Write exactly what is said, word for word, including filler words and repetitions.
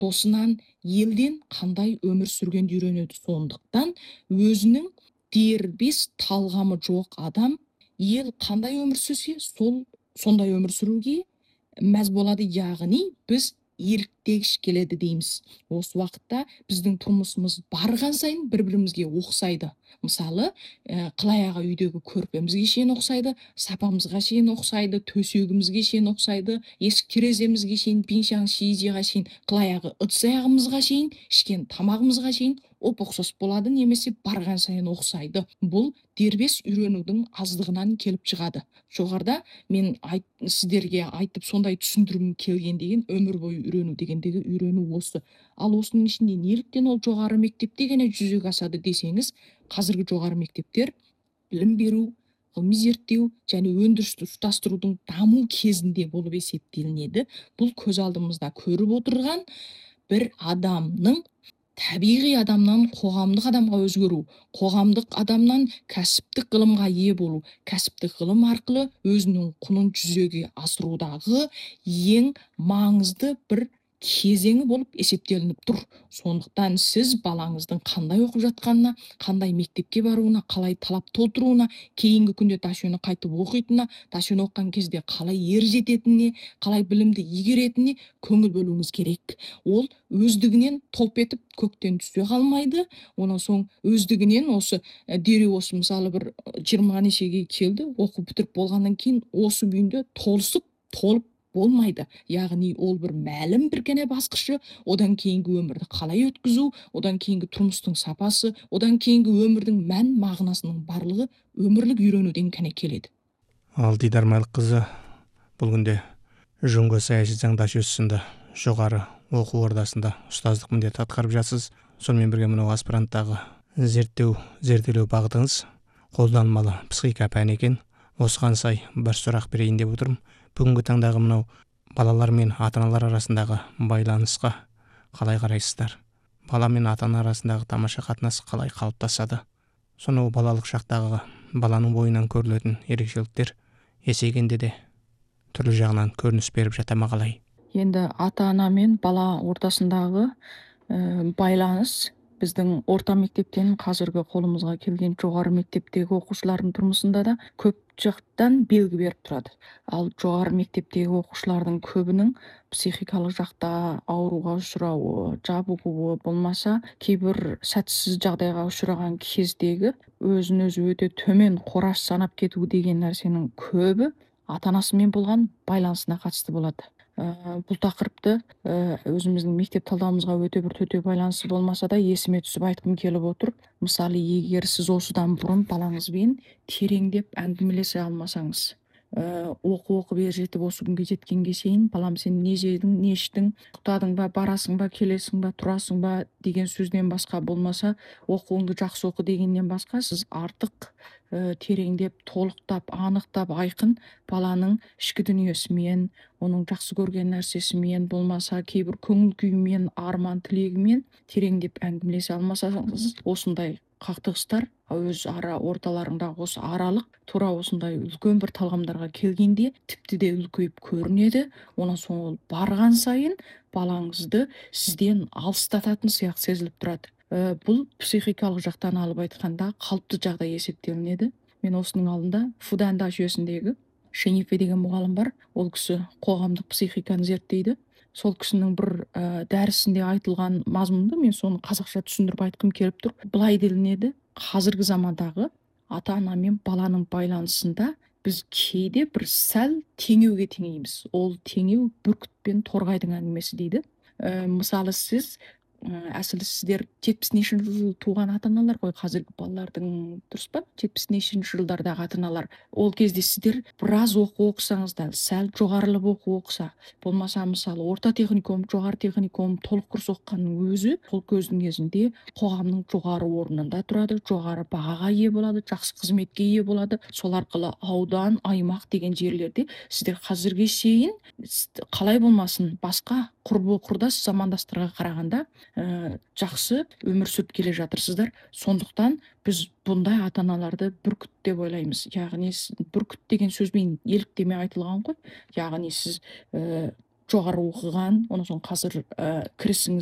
досынан, елден қандай өмір сүргенді үйренеді. Сондықтан өзінің дербес талғамы жоқ адам ел қандай өмір сүрсе, сол сондай өмір сүруге мәз болады. Яғни біз еліктегіш келеді дейміз. Осы уақытта біздің тұрмысымыз барған сайын бір-бірімізге ұқсайды. Мысалы, ә, қылаяғы үйдегі көрпемізге шейін ұқсайды, сапамызға шейін ұқсайды, төсегімізге шейін ұқсайды, есік тереземізге шейін, пиншаң шиизиға шейін, қылаяғы ыдыс-аяғымызға шейін, ішкен тамағымызға шейін оп-ұқсас болады, немесе барған сайын ұқсайды. Бұл дербес үйренудің аздығынан келіп шығады. Жоғарыда мен айт, сіздерге айтып сондай түсіндіргім келген деген өмір бойы үйрену дегендегі үйрену осы. Ал осының ішінде неліктен ол жоғары мектепте ғана жүзеге асады десеңіз, қазіргі жоғары мектептер білім беру, ғылыми зерттеу және өндірісті ұштастырудың даму кезінде болып есептелінеді. Бұл көз алдымызда көріп отырған бір адамның табиғи адамнан қоғамдық адамға өзгеру, қоғамдық адамнан кәсіптік ғылымға ие болу, кәсіптік ғылым арқылы өзінің құнын жүзеге асырудағы ең маңызды бір кезеңі болып есептелініп тұр. Сондықтан сіз балаңыздың қандай оқып жатқанына, қандай мектепке баруына, қалай талап толтыруына, кейінгі күнде ташөні қайтып оқитынына, ташөні оқыған кезде қалай ер жететініне, қалай білімді игеретініне көңіл бөлуіңіз керек. Ол өздігінен топ етіп көктен түсе қалмайды. Онан соң өздігінен осы ә, дереу осы мысалы бір жиырма нешеге келді, оқып бітіріп болғаннан кейін осы күйінде толысып, толып болмайды. Яғни ол бір мәлім бір кене басқышы, одан кейінгі өмірді қалай өткізу, одан кейінгі тұрмыстың сапасы, одан кейінгі өмірдің мән мағынасының барлығы өмірлік үйренуден кәне келеді. Ал Дидар Майлыққызы бұл күнде Жұңго саяси заңдашы сынды жоғары оқу ордасында ұстаздық міндет атқарып жатсыз. Сонымен бірге мынау аспиранттағы зерттеу зерделеу бағытыңыз қолданбалы психика пәні екен. Осыған сай бір сұрақ берейін деп отырмын. Бүгінгі таңдағы мынау балалар мен ата-аналар арасындағы байланысқа қалай қарайсыздар? Бала мен ата-ана арасындағы тамаша қатынас қалай қалыптасады? Сонау балалық шақтағы баланың бойынан көрілетін ерекшеліктер есейгенде де түрлі жағынан көрініс беріп жата ма қалай? Енді ата-ана мен бала ортасындағы ә, байланыс біздің орта мектептен қазіргі қолымызға келген жоғары мектептегі оқушылардың тұрмысында да көп жақтан белгі беріп тұрады. Ал жоғары мектептегі оқушылардың көбінің психикалық жақта ауруға ұшырауы, жабығуы болмаса, кейбір сәтсіз жағдайға ұшыраған кездегі өзін өзі өте төмен қораш санап кету деген нәрсенің көбі ата-анасымен болған байланысына қатысты болады. Ә, бұл тақырыпты ә, өзіміздің мектеп талдауымызға өте бір төте байланысы болмаса да есіме түсіп айтқым келіп отыр. Мысалы, егер сіз осыдан бұрын балаңызбен тереңдеп әңгімелесе алмасаңыз, ә, оқу оқып ер жетіп осы күнге жеткенге шейін балам сен не жедің, не іштің, ұйықтадың ба, барасың ба, келесің ба, тұрасың ба деген сөзден басқа, болмаса оқуыңды жақсы оқы дегеннен басқа сіз артық ә, тереңдеп, толықтап, анықтап, айқын баланың ішкі дүниесімен, оның жақсы көрген нәрсесімен, болмаса кейбір көңіл күйімен, арман тілегімен тереңдеп әңгімелесе алмасаңыз, осындай қақтығыстар өз ара орталарындағы осы аралық тура осындай үлкен бір талғамдарға келгенде тіпті де үлкейіп көрінеді. Онан соң ол барған сайын балаңызды сізден алыстататын сияқты сезіліп тұрады. Ә, бұл психикалық жақтан алып айтқанда қалыпты жағдай есептелінеді. Мен осының алдында Фуданда жүйесіндегі Шенифе деген мұғалім бар. Ол кісі қоғамдық психиканы зерттейді. Сол кісінің бір ә, дәрісінде айтылған мазмұнды мен соны қазақша түсіндіріп айтқым келіп тұр. Былай делінеді: қазіргі замандағы ата-ана мен баланың байланысында біз кейде бір сәл теңеуге теңейміз. Ол теңеу бүркіт пен торғайдың әңгімесі дейді. Ә, мысалы сіз әсілі сіздер жетпісінші жылы туған ата-аналар ғой, қазіргі балалардың, дұрыс па? жетпісінші жылдардағы ата-аналар. Ол кезде сіздер біраз оқу оқысаңыз да, сәл жоғарылап оқу оқыса, болмаса мысалы орта техникум, жоғары техникум, толық курс оқығанның өзі сол көздің кезінде қоғамның жоғары орнында тұрады, жоғары бағаға ие болады, жақсы қызметке ие болады. Сол арқылы аудан, аймақ деген жерлерде сіздер қазірге шейін қалай болмасын басқа құрбы құрдас замандастарға қарағанда ә, жақсы өмір сүріп келе жатырсыздар. Сондықтан біз бұндай ата-аналарды бүркіт деп ойлаймыз. Яғни бүркіт деген сөзбен еліктеме айтылған ғой. Яғни сіз ә, жоғары оқыған, онан соң қазір ә, кірісіңіз